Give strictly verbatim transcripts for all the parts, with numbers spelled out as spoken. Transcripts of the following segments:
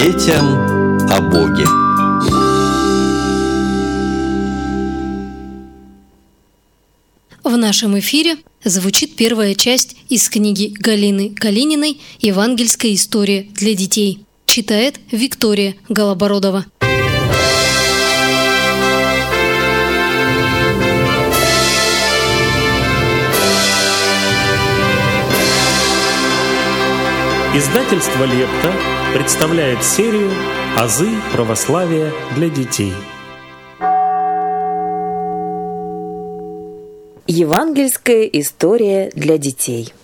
Детям о Боге. В нашем эфире звучит первая часть из книги Галины Калининой «Евангельская история для детей». Читает Виктория Голобородова. Издательство «Лепта» представляет серию «Азы православия для детей». Евангельская история для детей.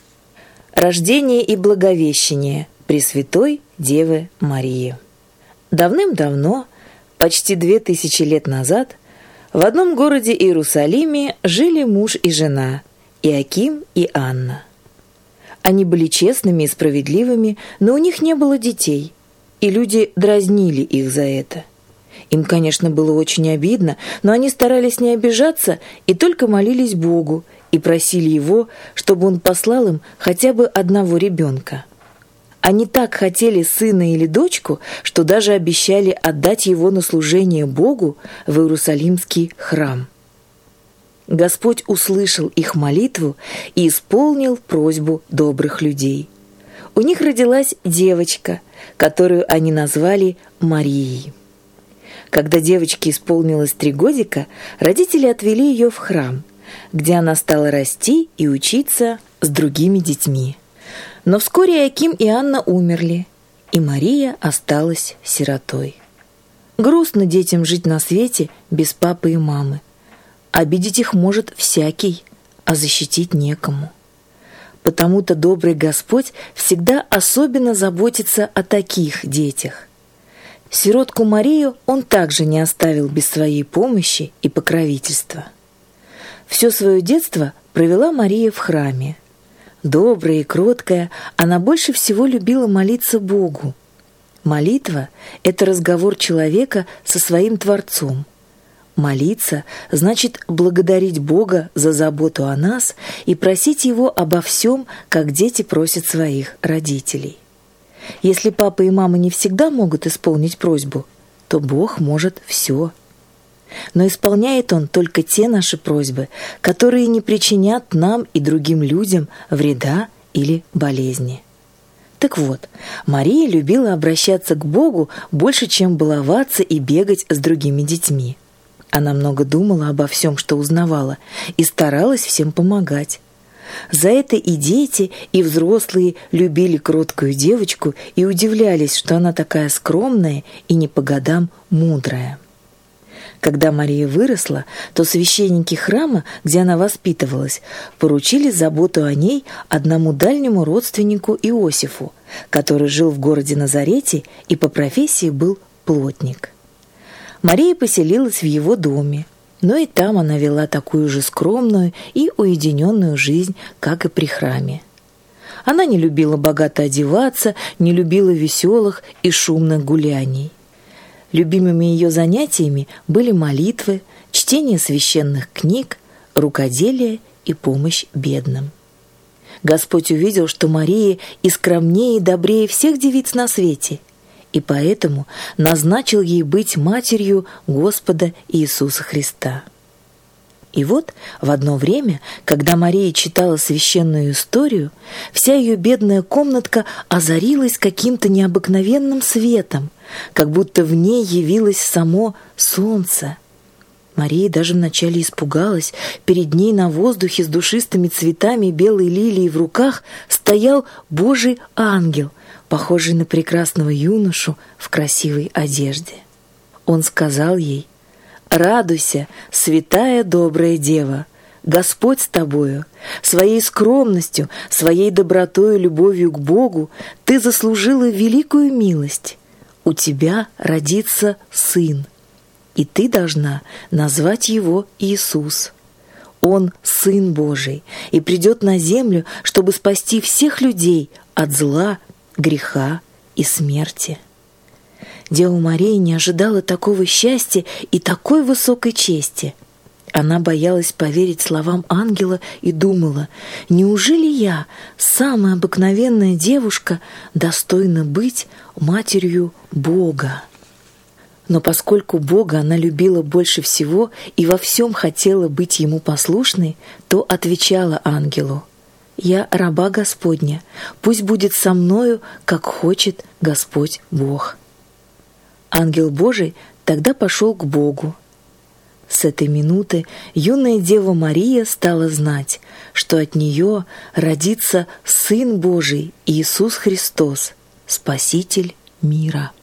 Рождение и благовещение Пресвятой Девы Марии. Давным-давно, почти две тысячи лет назад, в одном городе Иерусалиме жили муж и жена, Иоаким и Анна. Они были честными и справедливыми, но у них не было детей, и люди дразнили их за это. Им, конечно, было очень обидно, но они старались не обижаться и только молились Богу и просили Его, чтобы Он послал им хотя бы одного ребенка. Они так хотели сына или дочку, что даже обещали отдать его на служение Богу в Иерусалимский храм. Господь услышал их молитву и исполнил просьбу добрых людей. У них родилась девочка, которую они назвали Марией. Когда девочке исполнилось три годика, родители отвели ее в храм, где она стала расти и учиться с другими детьми. Но вскоре Иоаким и Анна умерли, и Мария осталась сиротой. Грустно детям жить на свете без папы и мамы. Обидеть их может всякий, а защитить некому. Потому-то добрый Господь всегда особенно заботится о таких детях. Сиротку Марию Он также не оставил без своей помощи и покровительства. Все свое детство провела Мария в храме. Добрая и кроткая, она больше всего любила молиться Богу. Молитва – это разговор человека со своим Творцом. Молиться значит благодарить Бога за заботу о нас и просить Его обо всем, как дети просят своих родителей. Если папа и мама не всегда могут исполнить просьбу, то Бог может все. Но исполняет Он только те наши просьбы, которые не причинят нам и другим людям вреда или болезни. Так вот, Мария любила обращаться к Богу больше, чем баловаться и бегать с другими детьми. Она много думала обо всем, что узнавала, и старалась всем помогать. За это и дети, и взрослые любили кроткую девочку и удивлялись, что она такая скромная и не по годам мудрая. Когда Мария выросла, то священники храма, где она воспитывалась, поручили заботу о ней одному дальнему родственнику Иосифу, который жил в городе Назарете и по профессии был плотник. Мария поселилась в его доме, но и там она вела такую же скромную и уединенную жизнь, как и при храме. Она не любила богато одеваться, не любила веселых и шумных гуляний. Любимыми ее занятиями были молитвы, чтение священных книг, рукоделие и помощь бедным. Господь увидел, что Мария и скромнее, и добрее всех девиц на свете, и поэтому назначил ей быть матерью Господа Иисуса Христа. И вот в одно время, когда Мария читала священную историю, вся ее бедная комнатка озарилась каким-то необыкновенным светом, как будто в ней явилось само солнце. Мария даже вначале испугалась. Перед ней на воздухе с душистыми цветами белой лилии в руках стоял Божий ангел, похожий на прекрасного юношу в красивой одежде. Он сказал ей: «Радуйся, святая добрая дева, Господь с тобою, своей скромностью, своей добротой и любовью к Богу ты заслужила великую милость. У тебя родится сын, и ты должна назвать его Иисус. Он Сын Божий и придет на землю, чтобы спасти всех людей от зла, греха и смерти». Дева Мария не ожидала такого счастья и такой высокой чести. Она боялась поверить словам ангела и думала: неужели я, самая обыкновенная девушка, достойна быть матерью Бога? Но поскольку Бога она любила больше всего и во всем хотела быть Ему послушной, то отвечала ангелу: «Я раба Господня, пусть будет со мною, как хочет Господь Бог». Ангел Божий тогда пошел к Богу. С этой минуты юная Дева Мария стала знать, что от нее родится Сын Божий Иисус Христос, Спаситель мира.